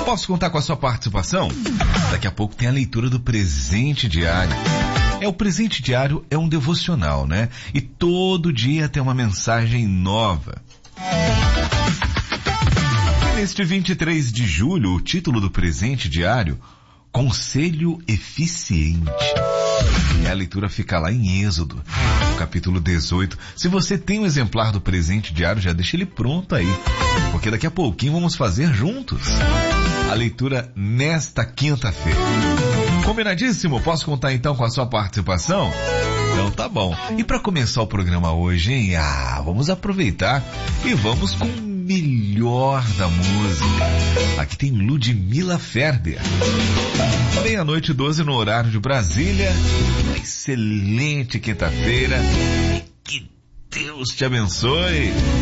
Posso contar com a sua participação? Daqui a pouco tem a leitura do presente diário. O presente diário é um devocional, né? E todo dia tem uma mensagem nova. Neste 23 de julho, o título do presente diário, Conselho Eficiente. E a leitura fica lá em Êxodo, no capítulo 18. Se você tem um exemplar do presente diário, já deixa ele pronto aí, porque daqui a pouquinho vamos fazer juntos a leitura nesta quinta-feira. Combinadíssimo? Posso contar então com a sua participação? Então tá bom. E para começar o programa hoje, hein? Vamos aproveitar e vamos com o melhor da música. Aqui tem Ludmilla Ferber. 00:12 no horário de Brasília. Uma excelente quinta-feira. Que Deus te abençoe.